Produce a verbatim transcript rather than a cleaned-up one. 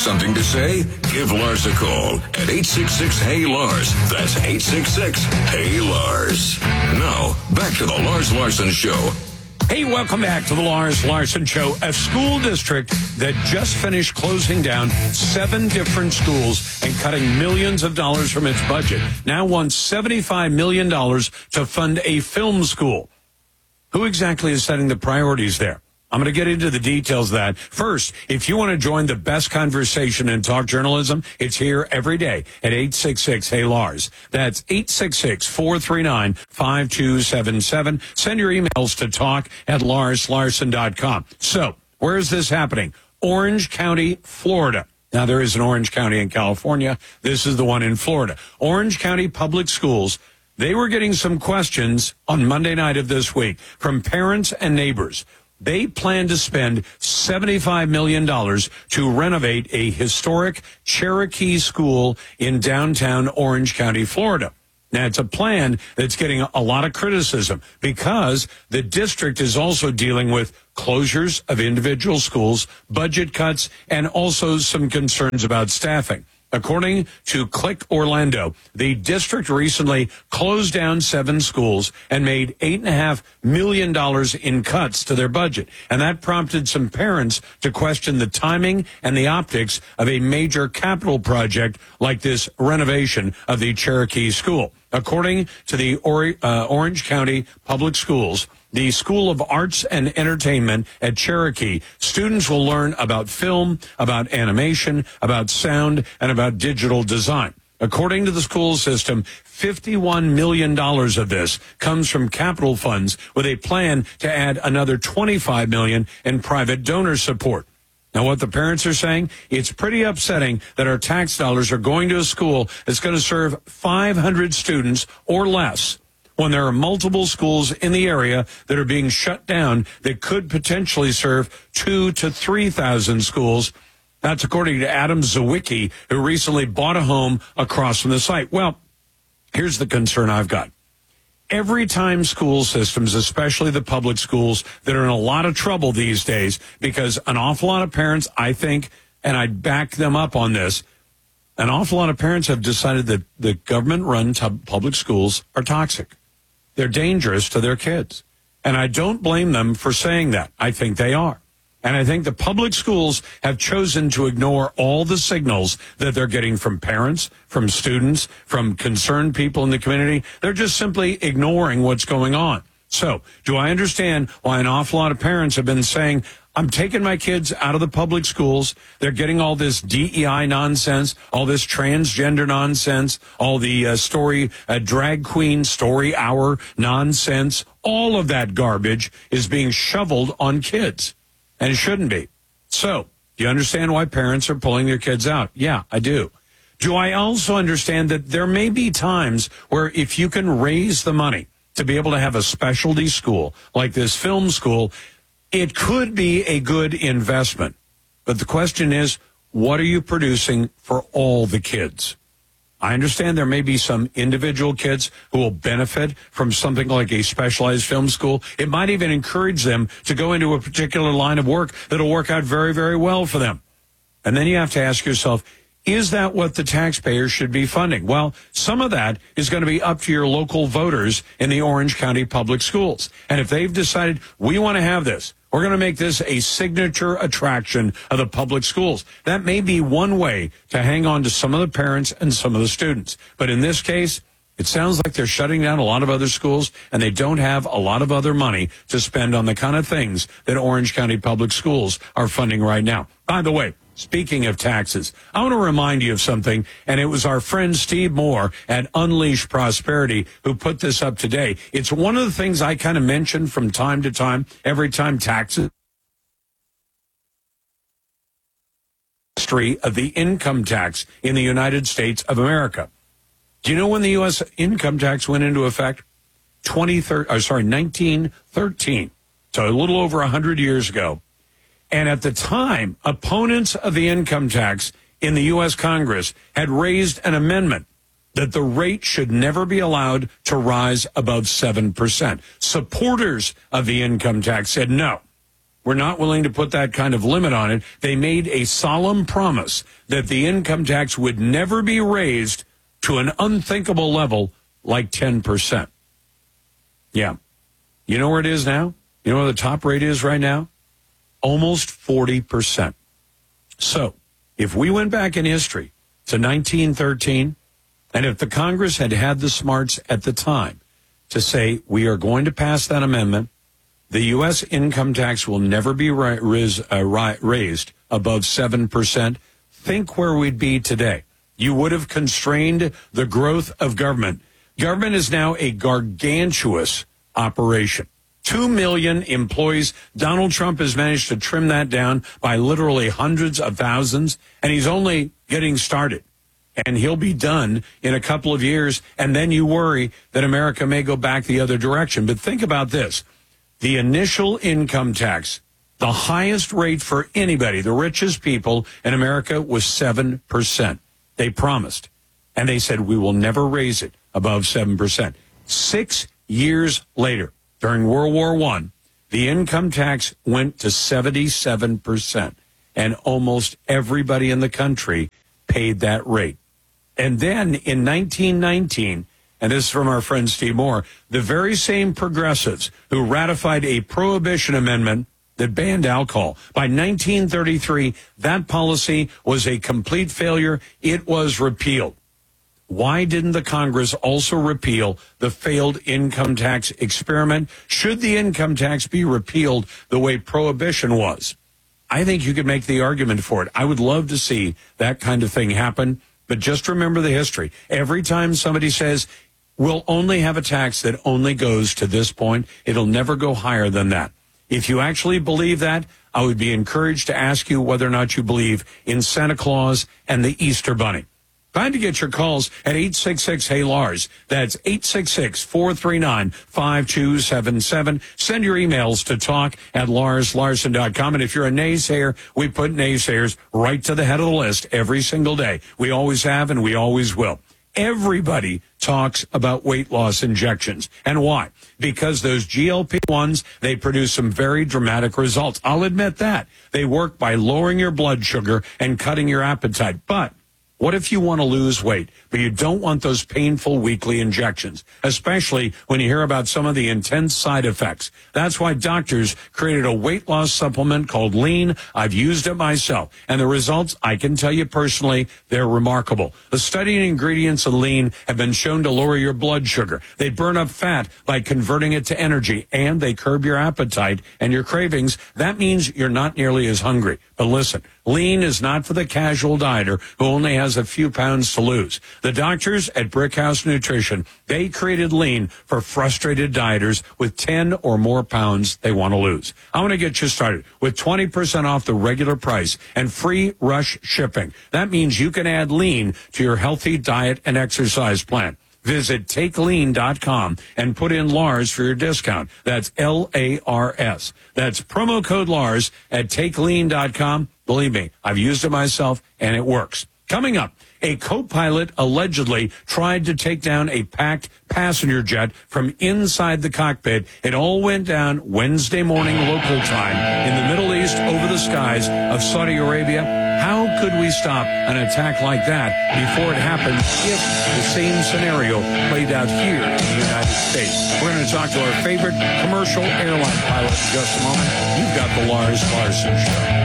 Something to say? Give Lars a call at eight six six, H E Y, Lars. That's eight six six, H E Y, Lars. Now, back to the Lars Larson Show. Hey, welcome back to the Lars Larson Show. A school district that just finished closing down seven different schools and cutting millions of dollars from its budget now wants seventy-five million dollars to fund a film school. Who exactly is setting the priorities there? I'm going to get into the details of that. First, if you want to join the best conversation in talk journalism, it's here every day at eight six six, H E Y, Lars. That's eight six six, four three nine, five two seven seven. Send your emails to talk at lars larson dot com. So, where is this happening? Orange County, Florida. Now, there is an Orange County in California. This is the one in Florida. Orange County Public Schools, they were getting some questions on Monday night of this week from parents and neighbors. They plan to spend seventy-five million dollars to renovate a historic Cherokee school in downtown Orange County, Florida. Now, it's a plan that's getting a lot of criticism because the district is also dealing with closures of individual schools, budget cuts, and also some concerns about staffing. According to Click Orlando, the district recently closed down seven schools and made eight point five million dollars in cuts to their budget. And that prompted some parents to question the timing and the optics of a major capital project like this renovation of the Cherokee school. According to the or- uh, Orange County Public Schools, the School of Arts and Entertainment at Cherokee, students will learn about film, about animation, about sound, and about digital design. According to the school system, fifty-one million dollars of this comes from capital funds with a plan to add another twenty-five million dollars in private donor support. Now, what the parents are saying, it's pretty upsetting that our tax dollars are going to a school that's going to serve five hundred students or less, when there are multiple schools in the area that are being shut down that could potentially serve two to three thousand schools. That's according to Adam Zawicki, who recently bought a home across from the site. Well, here's the concern I've got. Every time school systems, especially the public schools, that are in a lot of trouble these days because an awful lot of parents, I think, and I'd back them up on this, an awful lot of parents have decided that the government-run tub- public schools are toxic. They're dangerous to their kids. And I don't blame them for saying that. I think they are. And I think the public schools have chosen to ignore all the signals that they're getting from parents, from students, from concerned people in the community. They're just simply ignoring what's going on. So, do I understand why an awful lot of parents have been saying, I'm taking my kids out of the public schools. They're getting all this D E I nonsense, all this transgender nonsense, all the uh, story, uh, drag queen story hour nonsense. All of that garbage is being shoveled on kids, and it shouldn't be. So, do you understand why parents are pulling their kids out? Yeah, I do. Do I also understand that there may be times where if you can raise the money to be able to have a specialty school like this film school, it could be a good investment. But the question is, what are you producing for all the kids? I understand there may be some individual kids who will benefit from something like a specialized film school. It might even encourage them to go into a particular line of work that'll work out very, very well for them. And then you have to ask yourself, is that what the taxpayers should be funding? Well, some of that is going to be up to your local voters in the Orange County Public Schools. And if they've decided, we want to have this, we're going to make this a signature attraction of the public schools, that may be one way to hang on to some of the parents and some of the students. But in this case, it sounds like they're shutting down a lot of other schools, and they don't have a lot of other money to spend on the kind of things that Orange County Public Schools are funding right now. By the way, speaking of taxes, I want to remind you of something, and it was our friend Steve Moore at Unleash Prosperity who put this up today. It's one of the things I kind of mention from time to time, every time taxes. History of the income tax in the United States of America. Do you know when the U S income tax went into effect? twenty thirteen, oh, sorry, nineteen thirteen, so a little over one hundred years ago. And at the time, opponents of the income tax in the U S Congress had raised an amendment that the rate should never be allowed to rise above seven percent. Supporters of the income tax said no. were not willing to put that kind of limit on it. They made a solemn promise that the income tax would never be raised to an unthinkable level like ten percent. Yeah. You know where it is now? You know where the top rate is right now? Almost forty percent. So, if we went back in history to nineteen thirteen, and if the Congress had had the smarts at the time to say, we are going to pass that amendment, the U S income tax will never be ra- ris- uh, ra- raised above seven percent, think where we'd be today. You would have constrained the growth of government. Government is now a gargantuous operation. Two million employees. Donald Trump has managed to trim that down by literally hundreds of thousands, and he's only getting started. And he'll be done in a couple of years, and then you worry that America may go back the other direction. But think about this. The initial income tax, the highest rate for anybody, the richest people in America, was seven percent. They promised, and they said, we will never raise it above seven percent. Six years later, during World War One, the income tax went to seventy-seven percent, and almost everybody in the country paid that rate. And then in nineteen nineteen, and this is from our friend Steve Moore, the very same progressives who ratified a prohibition amendment that banned alcohol. By nineteen thirty-three, that policy was a complete failure. It was repealed. Why didn't the Congress also repeal the failed income tax experiment? Should the income tax be repealed the way prohibition was? I think you could make the argument for it. I would love to see that kind of thing happen. But just remember the history. Every time somebody says, we'll only have a tax that only goes to this point, it'll never go higher than that. If you actually believe that, I would be encouraged to ask you whether or not you believe in Santa Claus and the Easter Bunny. Trying to get your calls at eight six six, hey Lars. That's eight six six, four three nine, five two seven seven. Send your emails to talk at lars larson dot com. And if you're a naysayer, we put naysayers right to the head of the list every single day. We always have and we always will. Everybody talks about weight loss injections. And why? Because those G L P ones, they produce some very dramatic results. I'll admit that. They work by lowering your blood sugar and cutting your appetite. But what if you want to lose weight, but you don't want those painful weekly injections, especially when you hear about some of the intense side effects? That's why doctors created a weight loss supplement called Lean. I've used it myself, and the results, I can tell you personally, they're remarkable. The studied ingredients of Lean have been shown to lower your blood sugar. They burn up fat by converting it to energy, and they curb your appetite and your cravings. That means you're not nearly as hungry. But listen, Lean is not for the casual dieter who only has a few pounds to lose. The doctors at Brickhouse Nutrition, they created Lean for frustrated dieters with ten or more pounds they want to lose. I want to get you started with twenty percent off the regular price and free rush shipping. That means you can add Lean to your healthy diet and exercise plan. Visit take lean dot com and put in Lars for your discount. That's L A R S. That's promo code Lars at take lean dot com. Believe me, I've used it myself, and it works. Coming up, a co-pilot allegedly tried to take down a packed passenger jet from inside the cockpit. It all went down Wednesday morning local time in the Middle East over the skies of Saudi Arabia. How could we stop an attack like that before it happened if the same scenario played out here in the United States? We're going to talk to our favorite commercial airline pilot in just a moment. You've got the Lars Larson Show.